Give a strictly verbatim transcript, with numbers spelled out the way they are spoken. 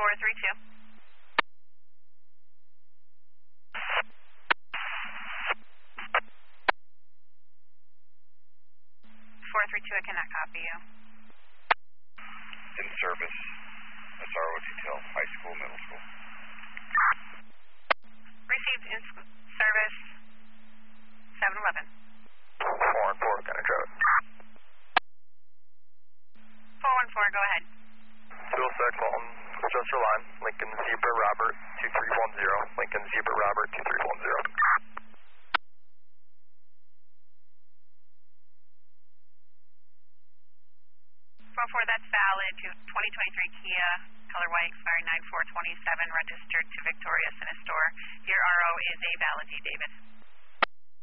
four three two. four three two, I cannot copy you. In service, S R O Detail, high school, middle school. Received in service, seven eleven. four one four, Gunner Road. four one four, go ahead. Fuel Sec Walton, adjust your line, Lincoln Zebra Robert two three one zero, Lincoln Zebra Robert two three one zero. four four, that's valid to twenty twenty-three Kia, color white, expiring nine four twenty-seven, registered to Victoria Cinestore. Your R O is a valid D, David.